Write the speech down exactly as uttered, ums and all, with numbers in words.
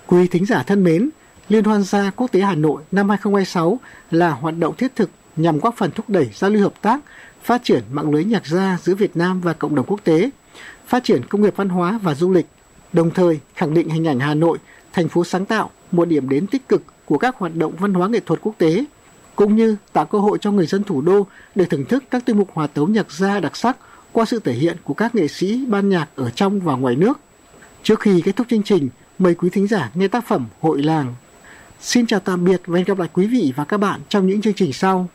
Quý thính giả thân mến, Liên hoan gia quốc tế Hà Nội năm hai không hai sáu là hoạt động thiết thực nhằm góp phần thúc đẩy giao lưu hợp tác, phát triển mạng lưới nhạc gia giữa Việt Nam và cộng đồng quốc tế, phát triển công nghiệp văn hóa và du lịch, đồng thời khẳng định hình ảnh Hà Nội, thành phố sáng tạo, một điểm đến tích cực của các hoạt động văn hóa nghệ thuật quốc tế, cũng như tạo cơ hội cho người dân thủ đô được thưởng thức các tiết mục hòa tấu nhạc gia đặc sắc qua sự thể hiện của các nghệ sĩ ban nhạc ở trong và ngoài nước. Trước khi kết thúc chương trình, mời quý thính giả nghe tác phẩm Hội làng. Xin chào tạm biệt và hẹn gặp lại quý vị và các bạn trong những chương trình sau.